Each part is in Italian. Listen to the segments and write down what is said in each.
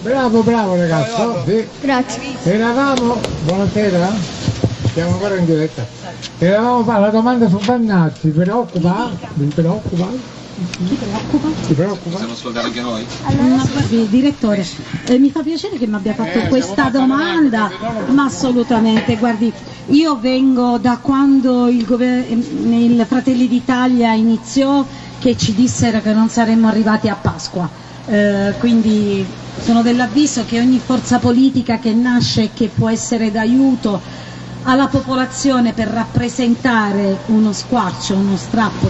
Bravo ragazzo, sì. Grazie. Eravamo, buonasera, siamo ancora in diretta. Eravamo alla domanda su Vannacci, vi preoccupa? Ti preoccupa? Possiamo ascoltare anche noi? Ma guardi, direttore, mi fa piacere che mi abbia fatto questa domanda, ma assolutamente, guardi, io vengo da quando il Fratelli d'Italia iniziò, che ci dissero che non saremmo arrivati a Pasqua, quindi sono dell'avviso che ogni forza politica che nasce e che può essere d'aiuto alla popolazione per rappresentare uno squarcio, uno strappo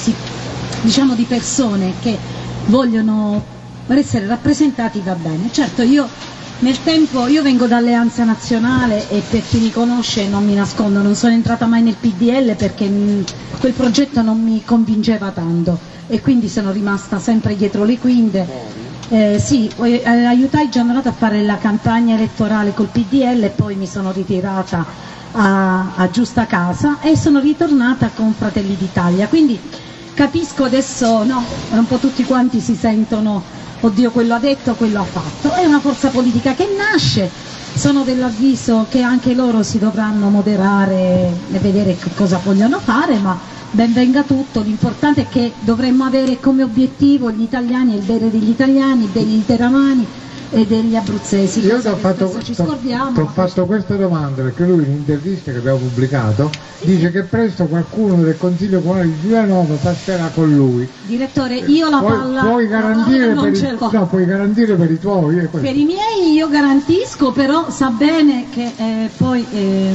di persone che vogliono essere rappresentati, va bene. Certo, io vengo da Alleanza Nazionale e per chi mi conosce non mi nascondo, non sono entrata mai nel PDL perché quel progetto non mi convinceva tanto e quindi sono rimasta sempre dietro le quinte. Sì, aiutai Giannonato a fare la campagna elettorale col PDL e poi mi sono ritirata a giusta casa e sono ritornata con Fratelli d'Italia, quindi capisco adesso, no, un po' tutti quanti si sentono, oddio quello ha detto, quello ha fatto, è una forza politica che nasce, sono dell'avviso che anche loro si dovranno moderare e vedere che cosa vogliono fare, ma ben venga tutto, l'importante è che dovremmo avere come obiettivo gli italiani, il bene degli italiani, degli teramani e degli abruzzesi. Io ti ho fatto questa domanda perché lui in un'intervista che abbiamo pubblicato dice che presto qualcuno del Consiglio Comunale di Giulianova passerà con lui. Direttore, io la palla puoi garantire, puoi garantire per i tuoi? Per i miei io garantisco, però sa bene che poi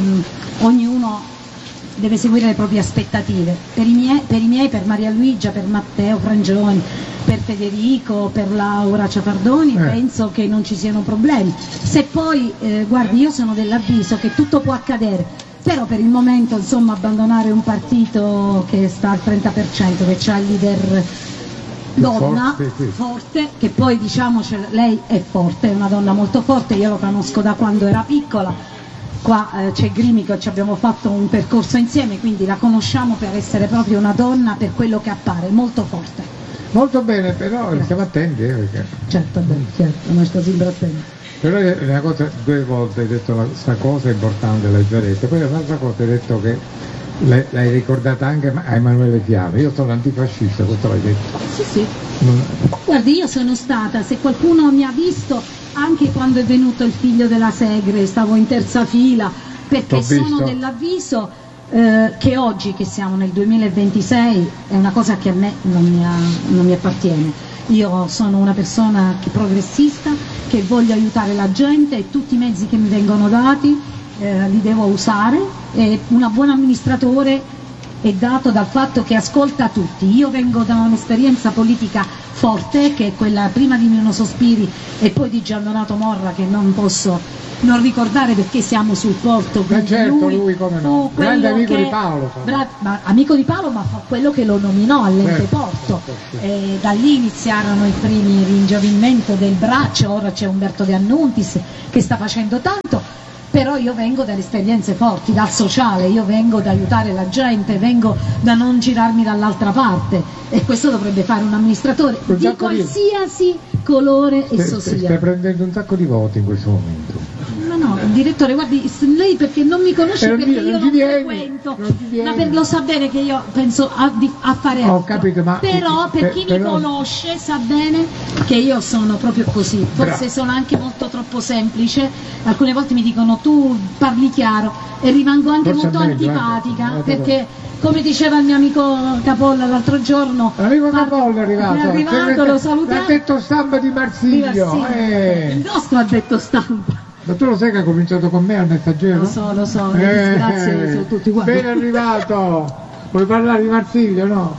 ognuno deve seguire le proprie aspettative. Per i miei, per Maria Luigia, per Matteo Frangioni, per Federico, per Laura Ciafardoni, penso che non ci siano problemi. Se poi, guardi, io sono dell'avviso che tutto può accadere, però per il momento insomma abbandonare un partito che sta al 30%, che c'ha il leader donna forte, che poi diciamocelo, lei è forte, è una donna molto forte, io lo conosco da quando era piccola. Qua c'è Grimico, ci abbiamo fatto un percorso insieme, quindi la conosciamo per essere proprio una donna per quello che appare, molto forte. Molto bene, però stiamo attenti perché... Certo, noi stiamo sempre attenti. Però una cosa, 2 volte hai detto questa cosa importante, l'hai già detto, poi un'altra cosa hai detto che l'hai ricordata anche a Emanuele Fiame, io sono antifascista, questo l'hai detto. Sì. Guardi, io sono stata, se qualcuno mi ha visto, anche quando è venuto il figlio della Segre, stavo in terza fila, perché sono dell'avviso che oggi, che siamo nel 2026, è una cosa che a me non mi appartiene. Io sono una persona progressista, che voglio aiutare la gente e tutti i mezzi che mi vengono dati li devo usare, e un buon amministratore è dato dal fatto che ascolta tutti. Io vengo da un'esperienza politica forte, che è quella prima di Nino Sospiri e poi di Giandonato Morra, che non posso non ricordare perché siamo sul porto. Certo, lui come no, grande amico di Paolo. Amico di Paolo, ma fa quello che lo nominò all'ente porto. Da lì iniziarono i primi ringiovanimento del braccio, ora c'è Umberto De Annuntis che sta facendo tanto. Però io vengo dalle esperienze forti, dal sociale, io vengo da aiutare la gente, vengo da non girarmi dall'altra parte, e questo dovrebbe fare un amministratore di qualsiasi colore esso sia. Stai prendendo un sacco di voti in questo momento. No, direttore, guardi, lei perché non mi conosce, perché io non frequento, ma lo sa bene che io penso a fare altro. Capito, ma però per chi mi conosce sa bene che io sono proprio così, forse sono anche molto troppo semplice, alcune volte mi dicono tu parli chiaro e rimango anche molto antipatica, perché come diceva il mio amico Capolla l'altro giorno, l'amico Capolla è arrivato, lo salutiamo, l'ha detto stampa di Marsiglio, il nostro ha detto stampa. Ma tu lo sai che ha cominciato con me al Messaggero? Lo so, grazie, sono tutti uguali. Ben arrivato! Vuoi parlare di Marsiglio, no?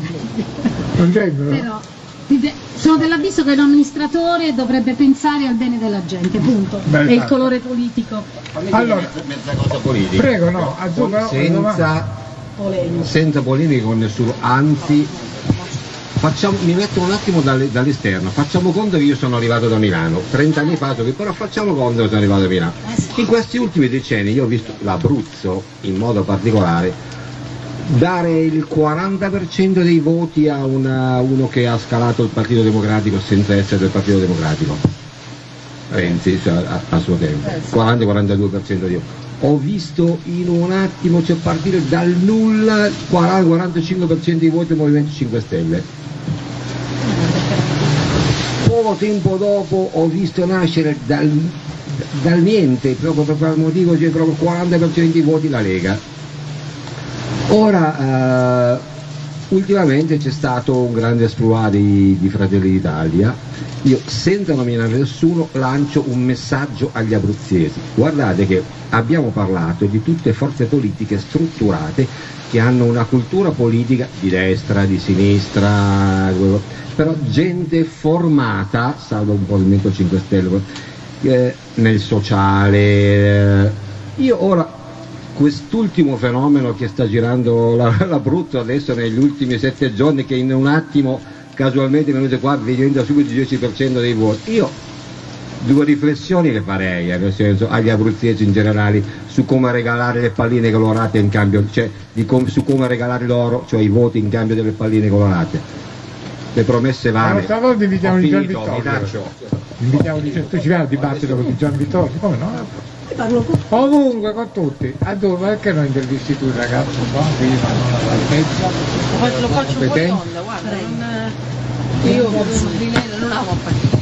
Non c'è però sono dell'avviso che l'amministratore dovrebbe pensare al bene della gente, punto. E il colore politico. Allora, mezza cosa politica. Prego, no, senza polemica con nessuno, anzi mi metto un attimo dall'esterno, facciamo conto che io sono arrivato da Milano, 30 anni fa, però facciamo conto che sono arrivato a Milano. In questi ultimi decenni io ho visto l'Abruzzo, in modo particolare, dare il 40% dei voti a uno che ha scalato il Partito Democratico senza essere del Partito Democratico. Renzi, cioè, a suo tempo, 40-42% di voti. Ho visto in un attimo, cioè partire dal nulla, 40-45% di voti del Movimento 5 Stelle. Poco tempo dopo ho visto nascere dal niente, proprio per quel motivo, cioè proprio 40% di voti la Lega. Ora, ultimamente c'è stato un grande esploit di Fratelli d'Italia. Io, senza nominare nessuno, lancio un messaggio agli abruzzesi. Guardate che abbiamo parlato di tutte forze politiche strutturate che hanno una cultura politica di destra, di sinistra, però gente formata, salvo un po' il Movimento 5 Stelle, nel sociale. Io ora, quest'ultimo fenomeno che sta girando l'Abruzzo adesso negli ultimi 7 giorni, che in un attimo casualmente venute qua diventa subito il 10% dei voti, io 2 riflessioni le farei, nel senso, agli abruzzesi in generale, su come regalare le palline colorate in cambio, cioè su come regalare loro, cioè i voti in cambio delle palline colorate. Le promesse vane. Stavolta invitiamo di Gian Vittorio. Tu ci vai al dibattito con Gian Vittorio? Come no? Parlo con... Ovunque, con tutti. A dove? Perché non intervisti tu il ragazzo qua? Prima non all'altezza. Lo faccio un po' in onda, guarda, io non amo partire.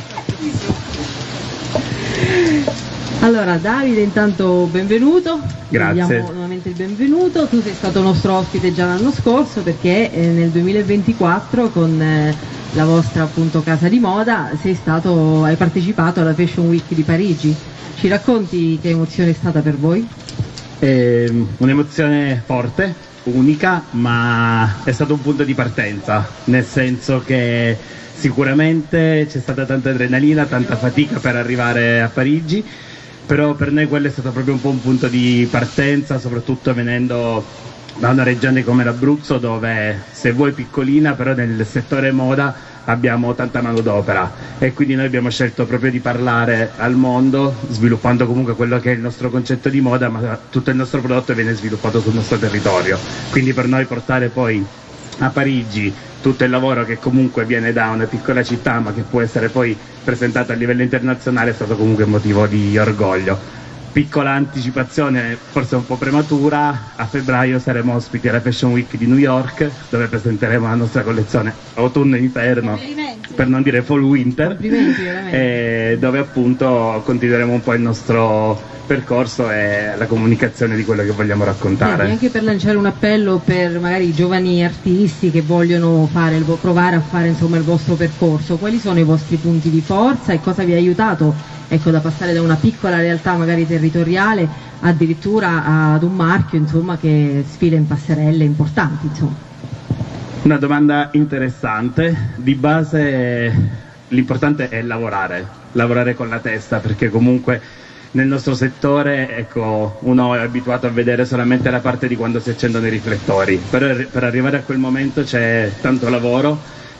Allora Davide, intanto benvenuto. Grazie. Diamo nuovamente il benvenuto. Tu sei stato nostro ospite già l'anno scorso, perché nel 2024 con la vostra appunto casa di moda hai partecipato alla Fashion Week di Parigi. Ci racconti che emozione è stata per voi? Un'emozione forte, unica, ma è stato un punto di partenza, nel senso che sicuramente c'è stata tanta adrenalina, tanta fatica per arrivare a Parigi, però per noi quello è stato proprio un po' un punto di partenza, soprattutto venendo da una regione come l'Abruzzo, dove se vuoi piccolina, però nel settore moda abbiamo tanta manodopera, e quindi noi abbiamo scelto proprio di parlare al mondo, sviluppando comunque quello che è il nostro concetto di moda, ma tutto il nostro prodotto viene sviluppato sul nostro territorio. Quindi per noi portare poi a Parigi tutto il lavoro che comunque viene da una piccola città, ma che può essere poi presentato a livello internazionale, è stato comunque un motivo di orgoglio. Piccola anticipazione, forse un po' prematura, a febbraio saremo ospiti alla Fashion Week di New York, dove presenteremo la nostra collezione autunno e inverno, per non dire fall winter, dove appunto continueremo un po' il nostro percorso e la comunicazione di quello che vogliamo raccontare. E anche per lanciare un appello per magari i giovani artisti che vogliono provare a fare insomma il vostro percorso, quali sono i vostri punti di forza e cosa vi ha aiutato da passare da una piccola realtà magari territoriale addirittura ad un marchio insomma che sfila in passerelle importanti, insomma? Una domanda interessante. Di base l'importante è lavorare con la testa, perché comunque nel nostro settore, ecco, uno è abituato a vedere solamente la parte di quando si accendono i riflettori, però per arrivare a quel momento c'è tanto lavoro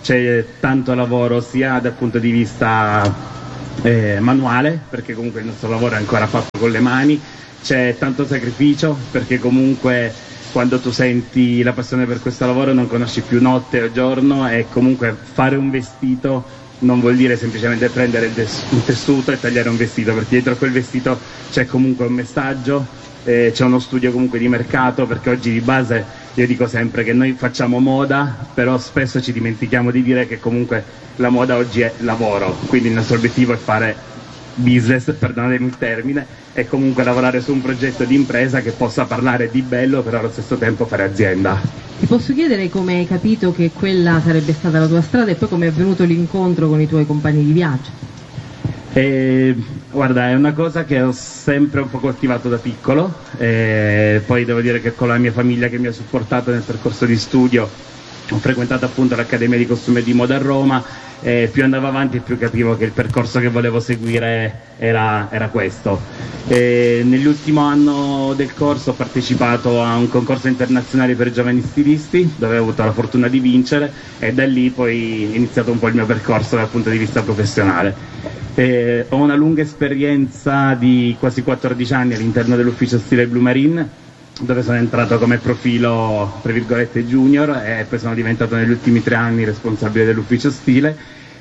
sia dal punto di vista manuale, perché comunque il nostro lavoro è ancora fatto con le mani, c'è tanto sacrificio, perché comunque quando tu senti la passione per questo lavoro non conosci più notte o giorno, e comunque fare un vestito non vuol dire semplicemente prendere un tessuto e tagliare un vestito, perché dietro a quel vestito c'è comunque un messaggio, c'è uno studio comunque di mercato, perché oggi di base io dico sempre che noi facciamo moda, però spesso ci dimentichiamo di dire che comunque la moda oggi è lavoro, quindi il nostro obiettivo è fare business, perdonatemi il termine, e comunque lavorare su un progetto di impresa che possa parlare di bello, però allo stesso tempo fare azienda. Ti posso chiedere come hai capito che quella sarebbe stata la tua strada e poi come è avvenuto l'incontro con i tuoi compagni di viaggio? Guarda, è una cosa che ho sempre un po' coltivato da piccolo, poi devo dire che con la mia famiglia che mi ha supportato nel percorso di studio ho frequentato appunto l'Accademia di Costume e di Moda a Roma, e più andavo avanti più capivo che il percorso che volevo seguire era questo. Nell'ultimo anno del corso ho partecipato a un concorso internazionale per giovani stilisti, dove ho avuto la fortuna di vincere, e da lì poi è iniziato un po' il mio percorso dal punto di vista professionale. Ho una lunga esperienza di quasi 14 anni all'interno dell'ufficio stile Blue Marine, dove sono entrato come profilo tra virgolette junior, e poi sono diventato negli ultimi 3 anni responsabile dell'ufficio stile,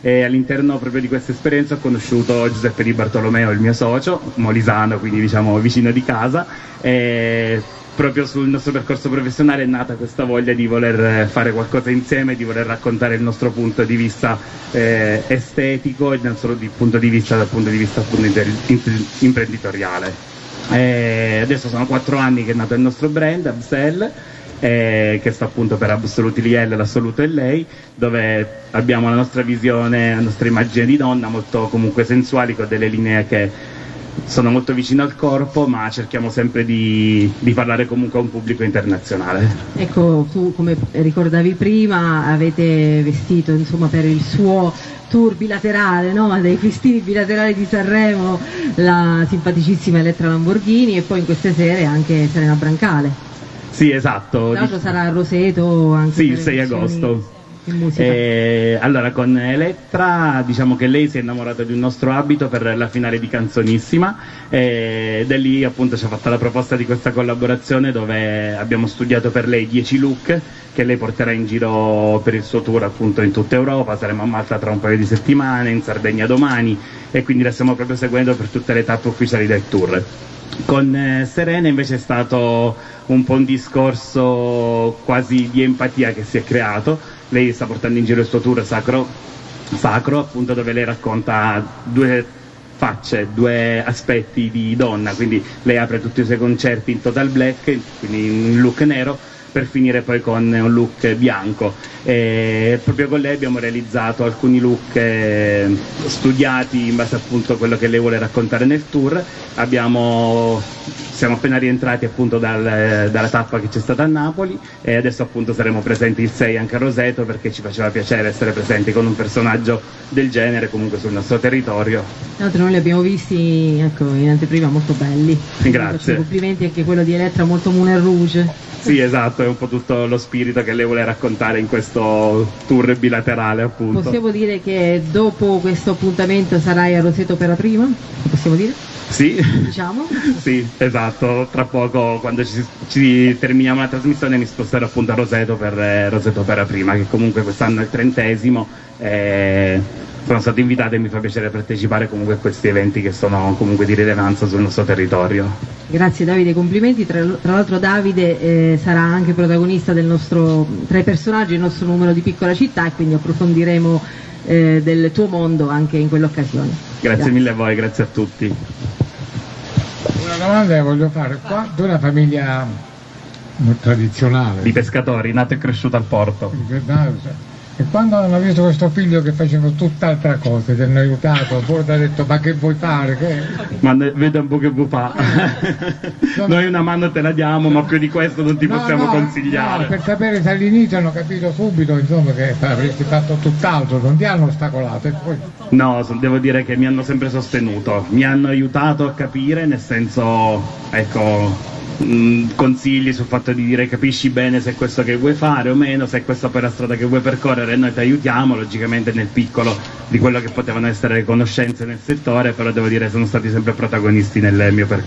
e all'interno proprio di questa esperienza ho conosciuto Giuseppe Di Bartolomeo, il mio socio, molisano, quindi diciamo vicino di casa, e proprio sul nostro percorso professionale è nata questa voglia di voler fare qualcosa insieme, di voler raccontare il nostro punto di vista estetico e il nostro punto di vista dal punto di vista appunto imprenditoriale. Adesso sono 4 anni che è nato il nostro brand Absel, che sta appunto per Absolutely Elle, l'assoluto è lei, dove abbiamo la nostra visione, la nostra immagine di donna molto comunque sensuali, con delle linee che sono molto vicine al corpo, ma cerchiamo sempre di parlare comunque a un pubblico internazionale. Ecco, tu come ricordavi prima avete vestito insomma per il suo tour bilaterale, no? Dei festini bilaterali di Sanremo, la simpaticissima Elettra Lamborghini e poi in queste sere anche Serena Brancale. Sì, esatto. Tra l'altro sarà a Roseto anche. Sì, il 6 agosto. Allora, con Elettra diciamo che lei si è innamorata di un nostro abito per la finale di Canzonissima, e da lì appunto ci ha fatto la proposta di questa collaborazione, dove abbiamo studiato per lei 10 look che lei porterà in giro per il suo tour appunto in tutta Europa. Saremo a Malta tra un paio di settimane, in Sardegna domani, e quindi la stiamo proprio seguendo per tutte le tappe ufficiali del tour. Con Serena invece è stato un po' un discorso quasi di empatia che si è creato. Lei sta portando in giro il suo tour sacro appunto, dove lei racconta 2 facce, 2 aspetti di donna, quindi lei apre tutti i suoi concerti in total black, quindi in look nero, per finire poi con un look bianco. E proprio con lei abbiamo realizzato alcuni look studiati in base appunto a quello che lei vuole raccontare nel tour. Siamo appena rientrati appunto dalla tappa che c'è stata a Napoli, e adesso appunto saremo presenti il 6 anche a Roseto, perché ci faceva piacere essere presenti con un personaggio del genere comunque sul nostro territorio. Tra l'altro noi li abbiamo visti, ecco, in anteprima molto belli. Grazie. Complimenti, anche quello di Elettra molto Moulin Rouge. Sì, esatto, è un po' tutto lo spirito che lei vuole raccontare in questo tour bilaterale appunto. Possiamo dire che dopo questo appuntamento sarai a Roseto per la prima? Possiamo dire? Sì, diciamo? Sì, esatto, tra poco quando ci terminiamo la trasmissione mi sposterò appunto a Roseto per Roseto per la prima, che comunque quest'anno è il 30°, sono stato invitato e mi fa piacere partecipare comunque a questi eventi che sono comunque di rilevanza sul nostro territorio. Grazie Davide, complimenti. Tra l'altro Davide sarà anche protagonista tra i personaggi del nostro numero di Piccola Città, e quindi approfondiremo del tuo mondo anche in quell'occasione. Grazie mille a voi, grazie a tutti. Una domanda che voglio fare, qua di una famiglia tradizionale Di pescatori, nato e cresciuto al porto. e quando hanno visto questo figlio che faceva tutt'altra cosa, ti hanno aiutato, poi ti ha detto ma che vuoi fare? Ma vedo un po' che vuoi fare. Noi una mano te la diamo, ma più di questo non ti possiamo consigliare. No, per sapere se all'inizio hanno capito subito insomma che avresti fatto tutt'altro, non ti hanno ostacolato. E poi... No, devo dire che mi hanno sempre sostenuto, mi hanno aiutato a capire, nel senso, ecco, consigli sul fatto di dire capisci bene se è questo che vuoi fare o meno, se è questa poi la strada che vuoi percorrere, noi ti aiutiamo, logicamente nel piccolo di quello che potevano essere le conoscenze nel settore, però devo dire sono stati sempre protagonisti nel mio percorso.